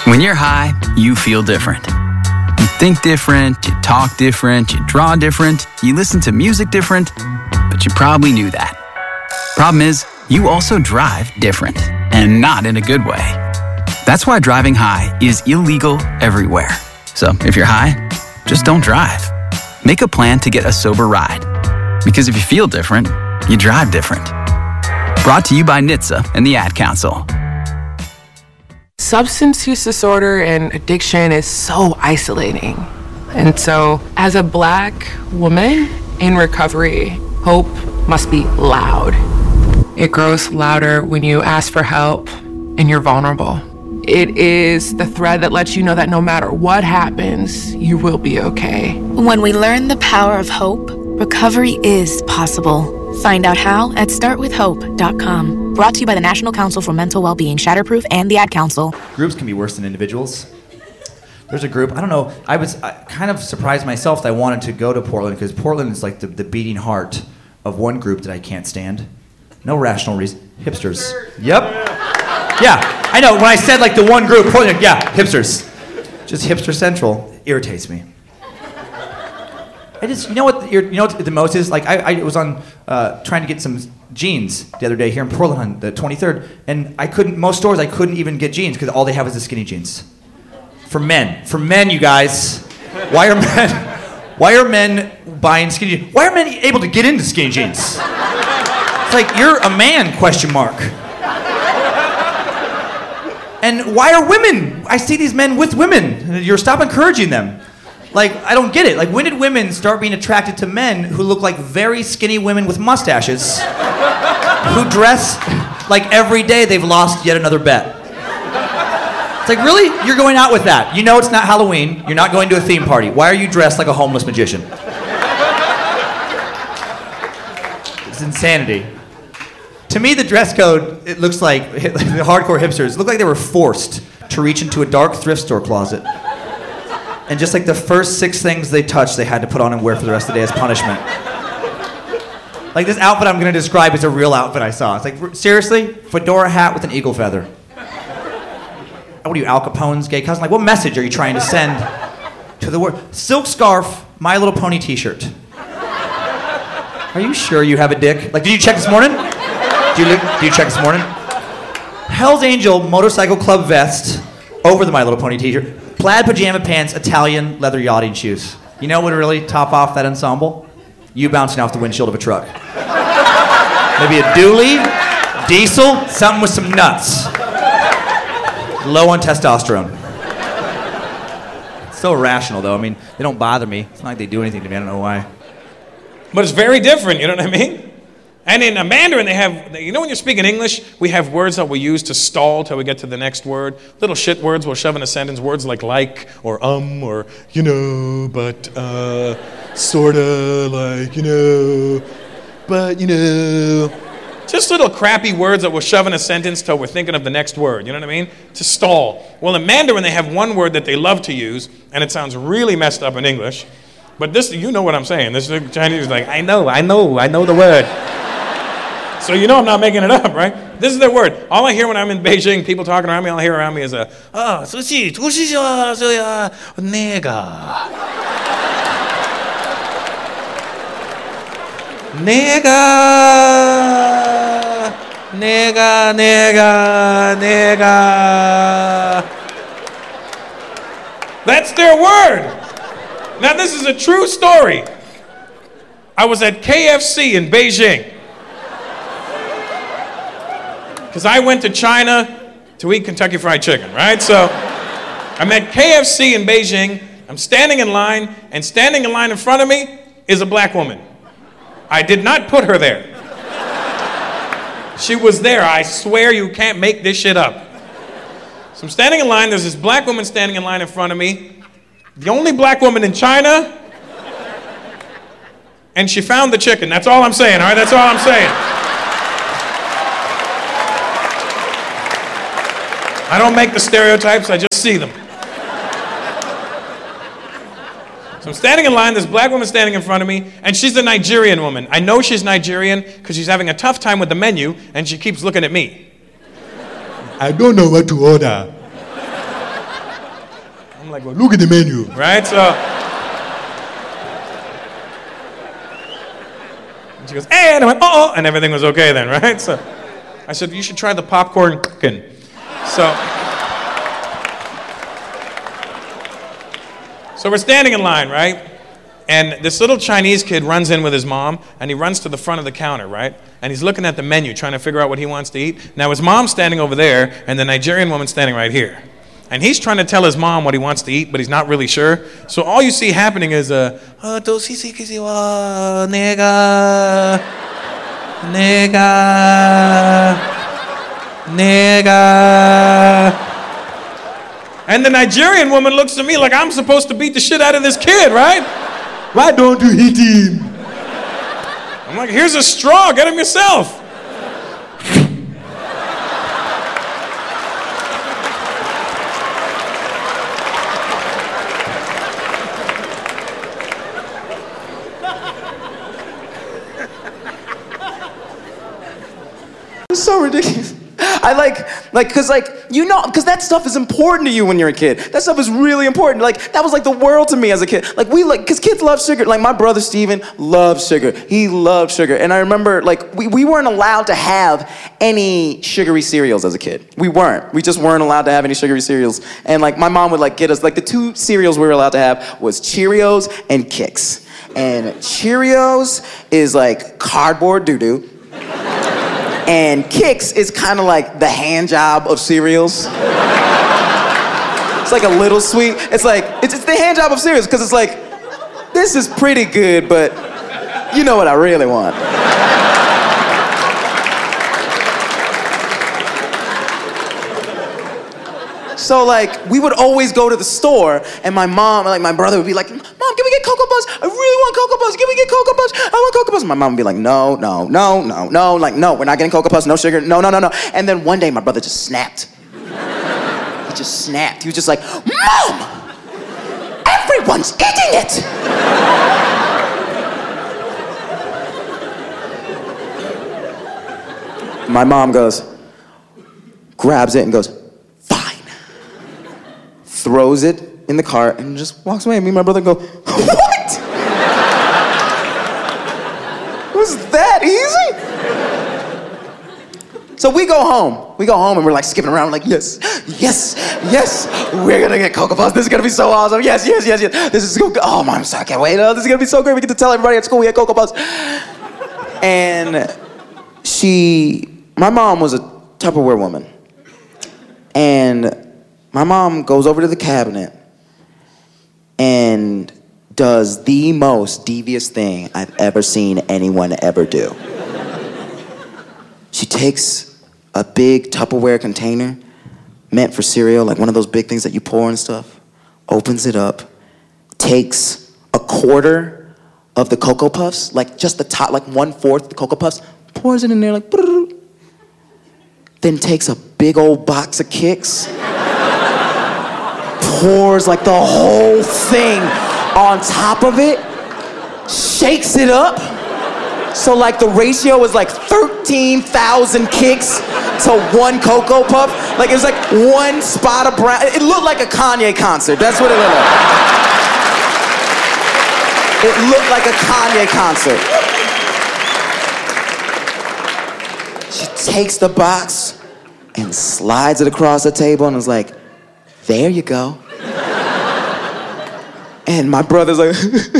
When you're high, you feel different. You think different, you talk different, you draw different, you listen to music different, but you probably knew that. Problem is, you also drive different, and not in a good way. That's why driving high is illegal everywhere. So if you're high, just don't drive. Make a plan to get a sober ride. Because if you feel different, you drive different. Brought to you by NHTSA and the Ad Council. Substance use disorder and addiction is so isolating. And so, as a Black woman in recovery, hope must be loud. It grows louder when you ask for help and you're vulnerable. It is the thread that lets you know that no matter what happens, you will be okay. When we learn the power of hope, recovery is possible. Find out how at startwithhope.com. Brought to you by the National Council for Mental Wellbeing, Shatterproof, and the Ad Council. Groups can be worse than individuals. There's a group, I don't know, I kind of surprised myself that I wanted to go to Portland because Portland is like the beating heart of one group that I can't stand. No rational reason. Hipsters. Yep. Yeah, I know. When I said like the one group, Portland, yeah, hipsters. Just hipster central. It irritates me. You know what the most is? Like I was on trying to get some jeans the other day here in Portland on the 23rd, and most stores I couldn't even get jeans because all they have is the skinny jeans. For men, you guys. Why are men buying skinny jeans? Why are men able to get into skinny jeans? It's like, you're a man, question mark. And why are women? I see these men with women. Stop encouraging them. Like, I don't get it. Like, when did women start being attracted to men who look like very skinny women with mustaches, who dress like every day they've lost yet another bet? It's like, really? You're going out with that. You know it's not Halloween. You're not going to a theme party. Why are you dressed like a homeless magician? It's insanity. To me, the dress code, it looks like, the hardcore hipsters, look like they were forced to reach into a dark thrift store closet. And just like the first 6 things they touched, they had to put on and wear for the rest of the day as punishment. Like this outfit I'm going to describe is a real outfit I saw. It's like, seriously? Fedora hat with an eagle feather. What are you, Al Capone's gay cousin? Like, what message are you trying to send to the world? Silk scarf, My Little Pony t-shirt. Are you sure you have a dick? Like, did you check this morning? Did you check this morning? Hell's Angel motorcycle club vest over the My Little Pony t-shirt. Plaid pajama pants, Italian leather yachting shoes. You know what would really top off that ensemble? You bouncing off the windshield of a truck. Maybe a dually, diesel, something with some nuts. Low on testosterone. It's so irrational, though. I mean, they don't bother me. It's not like they do anything to me. I don't know why. But it's very different, you know what I mean? And in Mandarin, they have, you know when you're speaking English, we have words that we use to stall till we get to the next word. Little shit words we'll shove in a sentence, words like or you know, but, sorta, like, you know, but, you know. Just little crappy words that we'll shove in a sentence till we're thinking of the next word, you know what I mean? To stall. Well, in Mandarin, they have one word that they love to use, and it sounds really messed up in English. But this, you know what I'm saying. This Chinese is like, I know the word. So you know I'm not making it up, right? This is their word. All I hear when I'm in Beijing, people talking around me, all I hear around me is sushi, nega. Nega, nega, nega, nega. That's their word. Now this is a true story. I was at KFC in Beijing. Because I went to China to eat Kentucky Fried Chicken, right? So I'm at KFC in Beijing. I'm standing in line, and standing in line in front of me is a black woman. I did not put her there. She was there. I swear you can't make this shit up. So I'm standing in line. There's this black woman standing in line in front of me. The only black woman in China. And she found the chicken. That's all I'm saying, all right? That's all I'm saying. I don't make the stereotypes, I just see them. So I'm standing in line, this black woman standing in front of me, and she's a Nigerian woman. I know she's Nigerian because she's having a tough time with the menu, and she keeps looking at me. I don't know what to order. I'm like, well, look at the menu, right? So, and she goes, hey, and I went, uh-oh, and everything was okay then, right? So I said, you should try the popcorn cooking. So we're standing in line, right? And this little Chinese kid runs in with his mom, and he runs to the front of the counter, right? And he's looking at the menu, trying to figure out what he wants to eat. Now his mom's standing over there, and the Nigerian woman's standing right here. And he's trying to tell his mom what he wants to eat, but he's not really sure. So all you see happening is, nigga. And the Nigerian woman looks at me like I'm supposed to beat the shit out of this kid, right? Why don't you hit him? I'm like, here's a straw, get him yourself. It's so ridiculous. Because that stuff is important to you when you're a kid. That stuff is really important. Like, that was like the world to me as a kid. Because kids love sugar. Like, my brother Steven loves sugar. He loved sugar. And I remember, we weren't allowed to have any sugary cereals as a kid. We weren't. We just weren't allowed to have any sugary cereals. And, my mom would, get us, the two cereals we were allowed to have was Cheerios and Kix. And Cheerios is, cardboard doo-doo. And Kix is kind of like the hand job of cereals. It's like a little sweet. It's the hand job of cereals, because it's this is pretty good, but you know what I really want. So we would always go to the store, and my mom, my brother would be like, Mom, can we get Cocoa Puffs? I really want Cocoa Puffs. Can we get Cocoa Puffs? I want Cocoa Puffs. My mom would be like, no. No, we're not getting Cocoa Puffs, no sugar, no. And then one day, my brother just snapped. He just snapped. He was just like, Mom, everyone's eating it. My mom grabs it and goes, throws it in the cart and just walks away. Me and my brother go, what? Was that easy? So we go home and we're skipping around. We're like, yes. We're gonna get Cocoa Puffs. This is gonna be so awesome. Yes. This is so good. Oh, Mom, I can't wait. This is gonna be so great. We get to tell everybody at school we had Cocoa Puffs. And my mom was a Tupperware woman. And my mom goes over to the cabinet and does the most devious thing I've ever seen anyone ever do. She takes a big Tupperware container meant for cereal, one of those big things that you pour and stuff, opens it up, takes a quarter of the Cocoa Puffs, just the top, 1/4 the Cocoa Puffs, pours it in there then takes a big old box of Kix, pours the whole thing on top of it, shakes it up. So the ratio is 13,000 Kix to one Cocoa Puff. It was one spot of brown. It looked like a Kanye concert. That's what it looked like. It looked like a Kanye concert. She takes the box and slides it across the table and is like, there you go. And my brother's like,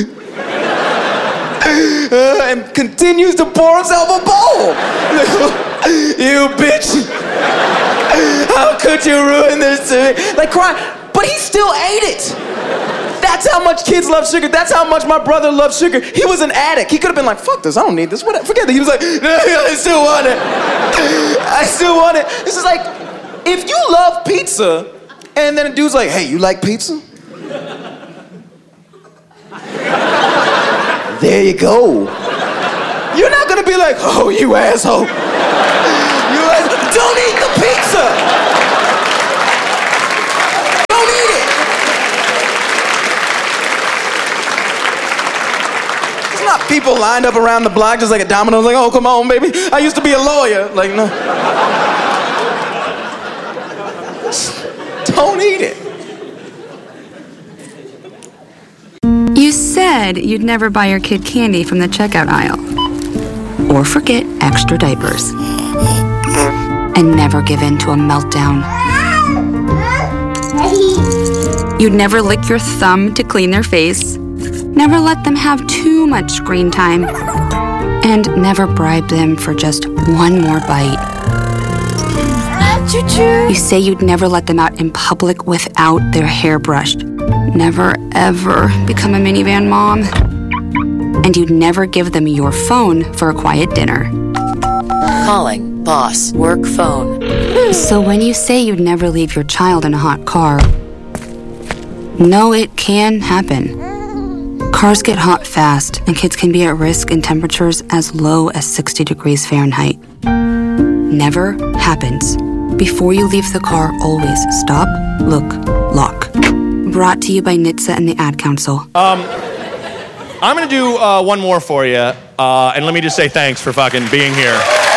and continues to pour himself a bowl. You bitch. How could you ruin this to me? Crying. But he still ate it. That's how much kids love sugar. That's how much my brother loves sugar. He was an addict. He could have been like, fuck this, I don't need this. Forget it. He was like, no, I still want it. I still want it. This is if you love pizza, and then a dude's like, hey, you like pizza? There you go. You're not gonna be like, oh, you asshole. Don't eat the pizza. Don't eat it. It's not people lined up around the block just like a Domino's, oh, come on, baby. I used to be a lawyer. No. Don't eat it. said you'd never buy your kid candy from the checkout aisle. Or forget extra diapers. And never give in to a meltdown. You'd never lick your thumb to clean their face. Never let them have too much screen time. And never bribe them for just one more bite. You say you'd never let them out in public without their hair brushed. Never, ever become a minivan mom. And you'd never give them your phone for a quiet dinner. Calling boss work phone. So when you say you'd never leave your child in a hot car, no, it can happen. Cars get hot fast, and kids can be at risk in temperatures as low as 60 degrees Fahrenheit. Never happens. Before you leave the car, always stop, look, lock. Brought to you by NHTSA and the Ad Council. I'm gonna do one more for you, and let me just say thanks for fucking being here.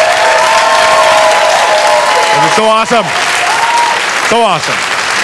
It was so awesome. So awesome.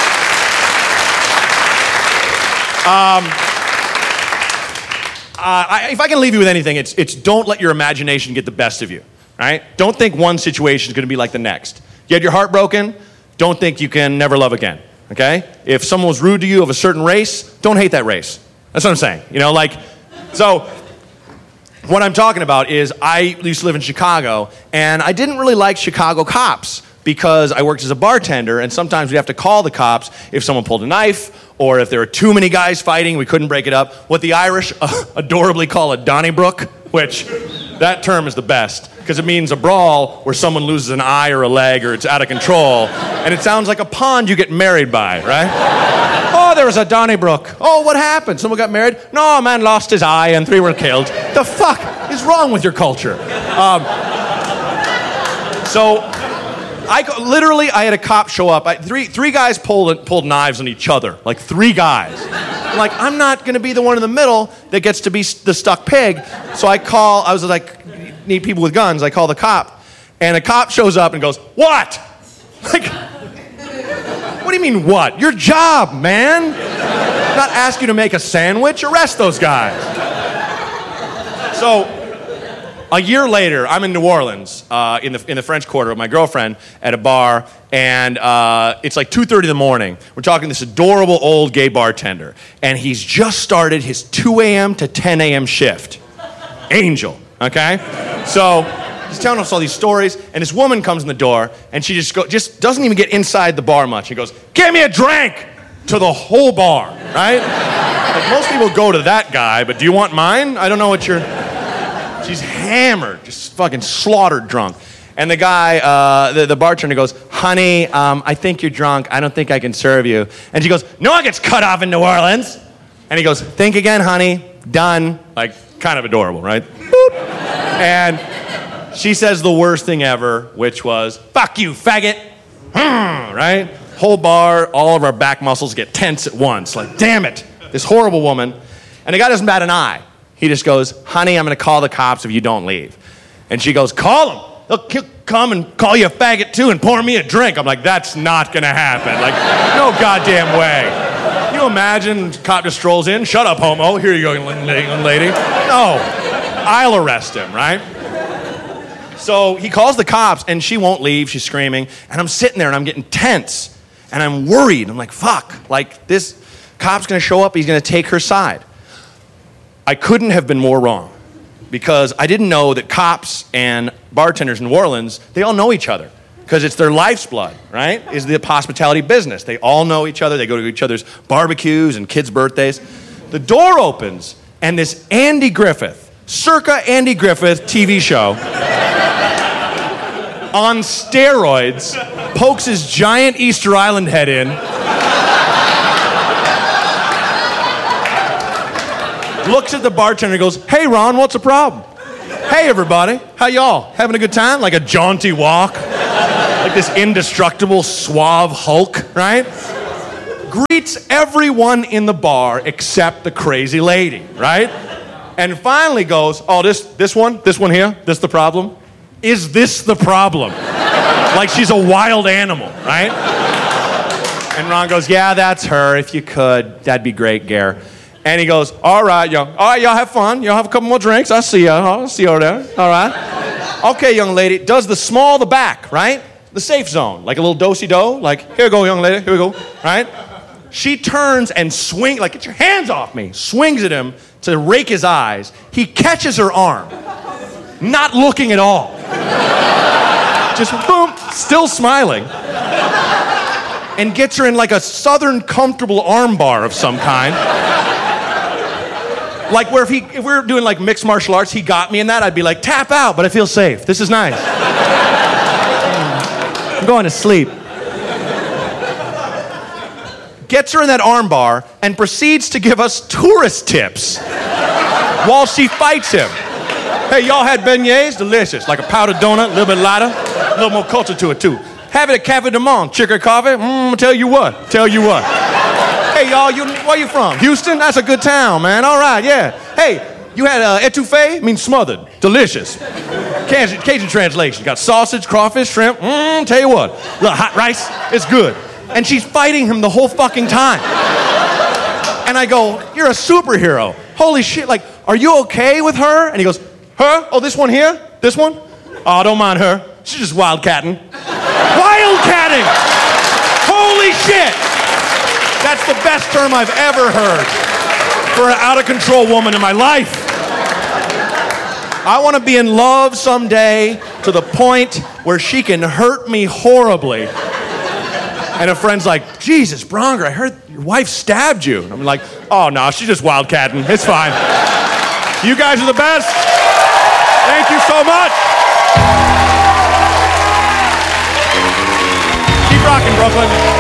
If I can leave you with anything, it's don't let your imagination get the best of you, right? Don't think one situation is gonna be like the next. You had your heart broken, don't think you can never love again, okay? If someone was rude to you of a certain race, don't hate that race. That's what I'm saying, so what I'm talking about is I used to live in Chicago, and I didn't really like Chicago cops because I worked as a bartender, and sometimes we'd have to call the cops if someone pulled a knife or if there were too many guys fighting, we couldn't break it up. What the Irish adorably call a Donnybrook, which that term is the best because it means a brawl where someone loses an eye or a leg or it's out of control, and it sounds like a pond you get married by, right? Oh, there was a Donnybrook. Oh, what happened? Someone got married? No, a man lost his eye and 3 were killed. The fuck is wrong with your culture? I had a cop show up. Three guys pulled knives on each other, like 3 guys. I'm like, I'm not gonna be the one in the middle that gets to be the stuck pig. So I was like, need people with guns. I call the cop, and a cop shows up and goes, what? Like, what do you mean what? Your job, man. I'm not asking you to make a sandwich. Arrest those guys. So, a year later, I'm in New Orleans in the French Quarter with my girlfriend at a bar, and it's like 2:30 in the morning. We're talking to this adorable old gay bartender, and he's just started his 2 a.m. to 10 a.m. shift. Angel, okay? So he's telling us all these stories, and this woman comes in the door, and she just doesn't even get inside the bar much. He goes, "Give me a drink!" to the whole bar, right? Like most people go to that guy, but do you want mine? I don't know what you're... She's hammered, just fucking slaughtered drunk. And the guy, the bartender goes, "Honey, I think you're drunk. I don't think I can serve you." And she goes, "No one gets cut off in New Orleans." And he goes, "Think again, honey. Done." Like, kind of adorable, right? Boop. And she says the worst thing ever, which was, "Fuck you, faggot." Right? Whole bar, all of our back muscles get tense at once. Like, damn it, this horrible woman. And the guy doesn't bat an eye. He just goes, "Honey, I'm going to call the cops if you don't leave." And she goes, "Call them. They'll come and call you a faggot too and pour me a drink." I'm like, that's not going to happen. Like, no goddamn way. Can you imagine cop just strolls in? "Shut up, homo. Here you go, young lady." No. I'll arrest him, right? So he calls the cops, and she won't leave. She's screaming. And I'm sitting there, and I'm getting tense. And I'm worried. I'm like, fuck. Like, this cop's going to show up. He's going to take her side. I couldn't have been more wrong because I didn't know that cops and bartenders in New Orleans, they all know each other because it's their life's blood, right? Is the hospitality business. They all know each other. They go to each other's barbecues and kids' birthdays. The door opens and this Andy Griffith, circa Andy Griffith TV show, on steroids, pokes his giant Easter Island head in, looks at the bartender and goes, "Hey, Ron, what's the problem? Hey, everybody, how y'all? Having a good time?" Like a jaunty walk. Like this indestructible, suave Hulk, right? Greets everyone in the bar except the crazy lady, right? And finally goes, "Oh, this one here, this the problem? Is this the problem?" Like she's a wild animal, right? And Ron goes, "Yeah, that's her. If you could, that'd be great, Gare." And he goes, all right, y'all have fun. Y'all have a couple more drinks. I'll see you. I'll see you over there. All right. Okay, young lady. Does the small the back, right? The safe zone. Like a little do-si-do. Like, here we go, young lady. Here we go. Right? She turns and swings, like, get your hands off me. Swings at him to rake his eyes. He catches her arm. Not looking at all. Just boom, still smiling. And gets her in like a southern comfortable arm bar of some kind. Like where if we were doing like mixed martial arts, he got me in that, I'd be like, tap out, but I feel safe. This is nice. I'm going to sleep. Gets her in that arm bar and proceeds to give us tourist tips while she fights him. Hey, y'all had beignets? Delicious. Like a powdered donut, a little bit lighter, a little more culture to it too. Have it at Cafe du Monde. Chicken coffee? Tell you what. Hey, y'all, where you from? Houston? That's a good town, man. All right, yeah. Hey, you had etouffee? Means smothered. Delicious. Cajun translation. Got sausage, crawfish, shrimp. Tell you what. Look, hot rice. It's good. And she's fighting him the whole fucking time. And I go, you're a superhero. Holy shit, like, are you okay with her? And he goes, her? Oh, this one here? This one? Oh, don't mind her. She's just wildcatting. Wildcatting! Holy shit! That's the best term I've ever heard for an out-of-control woman in my life. I want to be in love someday to the point where she can hurt me horribly. And a friend's like, Jesus, Bronger, I heard your wife stabbed you. And I'm like, oh, no, she's just wildcatting. It's fine. You guys are the best. Thank you so much. Keep rocking, Brooklyn.